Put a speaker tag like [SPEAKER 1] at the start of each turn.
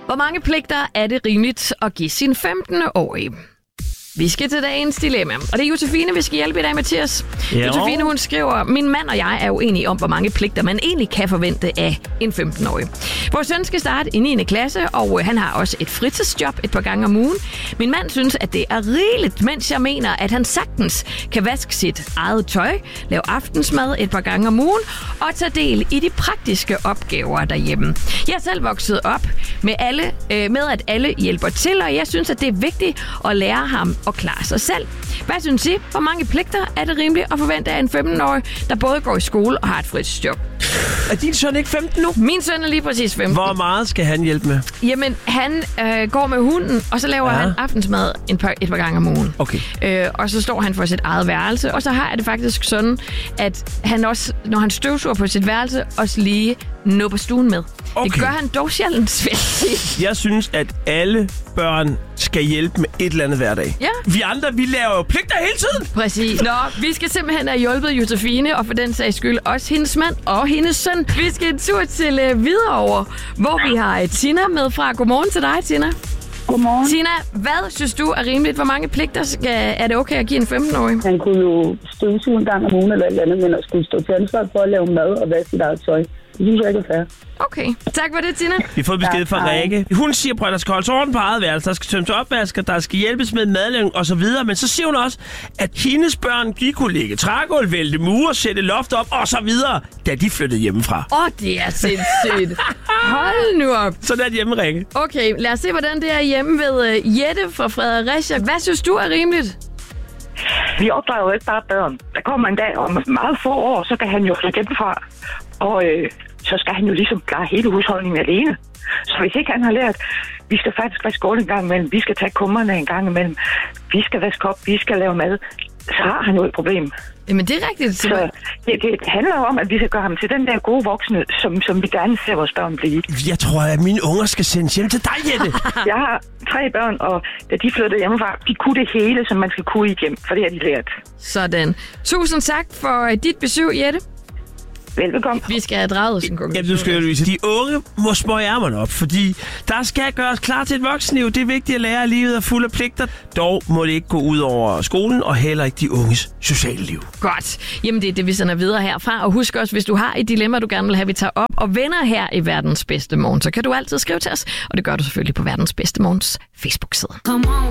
[SPEAKER 1] Hvor mange pligter er det rimeligt at give sin 15-årige? Vi skal til dagens dilemma. Og det er Josefine, vi skal hjælpe i dag, Mathias. Jo. Josefine, hun skriver, min mand og jeg er uenige om, hvor mange pligter man egentlig kan forvente af en 15-årig. Vores søn skal starte i 9. klasse, og han har også et fritidsjob et par gange om ugen. Min mand synes, at det er rigeligt, mens jeg mener, at han sagtens kan vaske sit eget tøj, lave aftensmad et par gange om ugen og tage del i de praktiske opgaver derhjemme. Jeg er selv vokset op med at alle hjælper til, og jeg synes, at det er vigtigt at lære ham at klare sig selv. Hvad synes I? Hvor mange pligter er det rimeligt at forvente af en 15-årig, der både går i skole og har et fritidsjob?
[SPEAKER 2] Er din søn ikke 15 nu?
[SPEAKER 1] Min søn er lige præcis 15.
[SPEAKER 2] Hvor meget skal han hjælpe med?
[SPEAKER 1] Jamen, han går med hunden, og så laver han aftensmad et par gange om ugen.
[SPEAKER 2] Okay.
[SPEAKER 1] Og så står han for sit eget værelse, og så har jeg det faktisk sådan, at han også, når han støvsuger på sit værelse, også lige nupper stuen med. Okay. Det gør han dog sjældent.
[SPEAKER 2] Jeg synes, at alle børn skal hjælpe med et eller andet hver dag.
[SPEAKER 1] Ja.
[SPEAKER 2] Vi andre, vi laver jo pligter hele tiden.
[SPEAKER 1] Præcis. Nå, vi skal simpelthen have hjulpet Josefine, og for den sags skyld også hendes mand og hendes søn. Vi skal en tur til Hvidovre, hvor vi har Tina med fra. Godmorgen til dig, Tina.
[SPEAKER 3] Godmorgen.
[SPEAKER 1] Tina, hvad synes du er rimeligt? Hvor mange pligter er det okay at give en 15-årig?
[SPEAKER 3] Han kunne jo støvsuge en gang om ugen eller et eller andet, men at skulle stå til ansvar for at lave mad og vaske sit eget tøj. Det synes jeg ikke er fair.
[SPEAKER 1] Okay. Tak for det, Tina.
[SPEAKER 2] Vi har fået besked fra Rikke. Hun siger, at der skal holdes orden på eget værelse, der skal tømmes opvasker, der skal hjælpes med madlavning og så videre. Men så siger hun også, at hendes børn, de kunne lægge trægulv, vælte mure, sætte loft op og så videre, da de flyttede hjemmefra.
[SPEAKER 1] Det er sindssygt. Hold nu op.
[SPEAKER 2] Sådan er det hjemme, Rikke.
[SPEAKER 1] Okay, lad os se, hvordan det er hjemme ved Jette fra Fredericia. Hvad synes du er rimeligt?
[SPEAKER 4] Vi opdrager jo ikke bare børn. Der kommer en dag om meget få år, så kan han jo flytte hjemmefra. Og så skal han jo ligesom klare hele husholdningen alene. Så hvis ikke han har lært, vi skal faktisk vaske gulvet en gang imellem, vi skal tage kummerne en gang imellem, vi skal vaske op, vi skal lave mad, så har han jo et problem.
[SPEAKER 1] Jamen det er rigtigt.
[SPEAKER 4] Så det handler jo om, at vi skal gøre ham til den der gode voksne, som vi gerne ser vores børn blive.
[SPEAKER 2] Jeg tror, at mine unger skal sendes hjem til dig, Jette.
[SPEAKER 4] Jeg har 3 børn, og da de flyttede hjemmefra, de kunne det hele, som man skal kunne hjem, for det har de lært.
[SPEAKER 1] Sådan. Tusind tak for dit besøg, Jette.
[SPEAKER 4] Velbekomme.
[SPEAKER 1] Vi skal have draget sin konklusion.
[SPEAKER 2] Ja, du skal jo vise. De unge må smøge ærmerne op, fordi der skal gøres klar til et voksenliv. Det er vigtigt at lære, at livet er fuld af pligter. Dog må det ikke gå ud over skolen, og heller ikke de unges sociale liv.
[SPEAKER 1] Godt. Jamen det er det, vi sender videre herfra. Og husk også, hvis du har et dilemma, du gerne vil have, vi tager op og vender her i Verdens Bedste Morgen, så kan du altid skrive til os. Og det gør du selvfølgelig på Verdens Bedste Morgens Facebook-side.